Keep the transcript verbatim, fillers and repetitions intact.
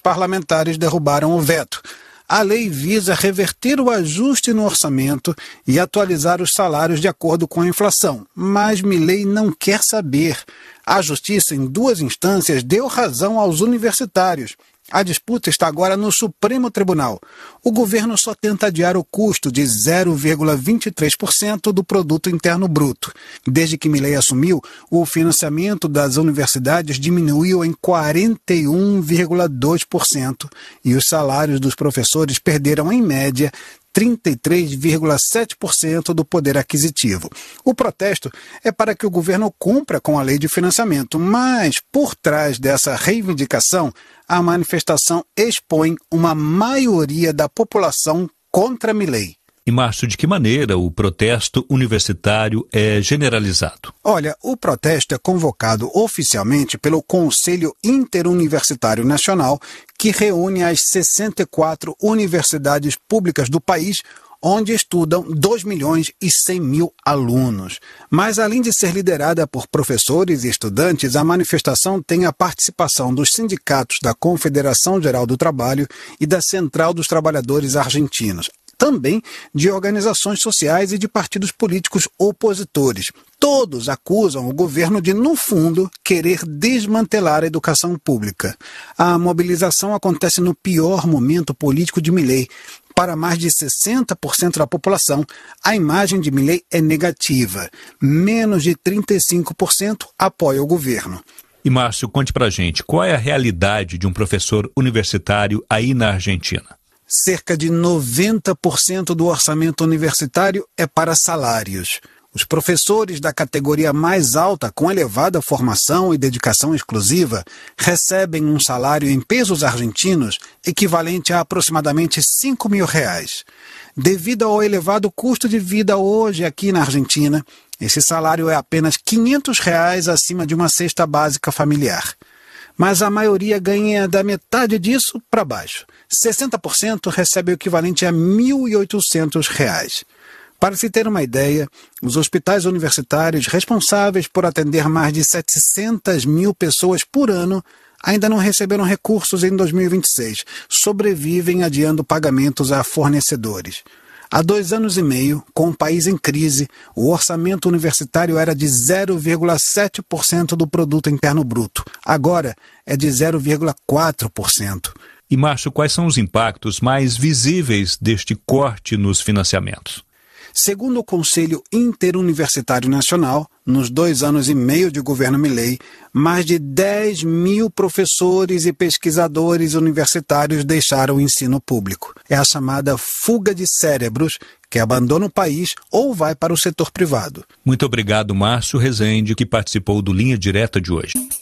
parlamentares derrubaram o veto. A lei visa reverter o ajuste no orçamento e atualizar os salários de acordo com a inflação, mas Milei não quer saber. A justiça, em duas instâncias, deu razão aos universitários. A disputa está agora no Supremo Tribunal. O governo só tenta adiar o custo de zero vírgula vinte e três por cento do produto interno bruto. Desde que Milei assumiu, o financiamento das universidades diminuiu em quarenta e um vírgula dois por cento e os salários dos professores perderam, em média, trinta e três vírgula sete por cento do poder aquisitivo. O protesto é para que o governo cumpra com a lei de financiamento, mas por trás dessa reivindicação, a manifestação expõe uma maioria da população contra Milei. E, Márcio, de que maneira o protesto universitário é generalizado? Olha, o protesto é convocado oficialmente pelo Conselho Interuniversitário Nacional, que reúne as sessenta e quatro universidades públicas do país, onde estudam dois milhões e cem mil alunos. Mas, além de ser liderada por professores e estudantes, a manifestação tem a participação dos sindicatos da Confederação Geral do Trabalho e da Central dos Trabalhadores Argentinos, também de organizações sociais e de partidos políticos opositores. Todos acusam o governo de, no fundo, querer desmantelar a educação pública. A mobilização acontece no pior momento político de Milei. Para mais de sessenta por cento da população, a imagem de Milei é negativa. Menos de trinta e cinco por cento apoia o governo. E, Márcio, conte pra gente, qual é a realidade de um professor universitário aí na Argentina? Cerca de noventa por cento do orçamento universitário é para salários. Os professores da categoria mais alta, com elevada formação e dedicação exclusiva, recebem um salário em pesos argentinos equivalente a aproximadamente cinco mil reais. Devido ao elevado custo de vida hoje aqui na Argentina, esse salário é apenas quinhentos reais acima de uma cesta básica familiar. Mas a maioria ganha da metade disso para baixo. sessenta por cento recebe o equivalente a mil e oitocentos reais. Para se ter uma ideia, os hospitais universitários responsáveis por atender mais de setecentas mil pessoas por ano ainda não receberam recursos em dois mil e vinte e seis. Sobrevivem adiando pagamentos a fornecedores. Há dois anos e meio, com o país em crise, o orçamento universitário era de zero vírgula sete por cento do produto interno bruto. Agora é de zero vírgula quatro por cento. E, Márcio, quais são os impactos mais visíveis deste corte nos financiamentos? Segundo o Conselho Interuniversitário Nacional, nos dois anos e meio de governo Milei, mais de dez mil professores e pesquisadores universitários deixaram o ensino público. É a chamada fuga de cérebros, que abandona o país ou vai para o setor privado. Muito obrigado, Márcio Rezende, que participou do Linha Direta de hoje.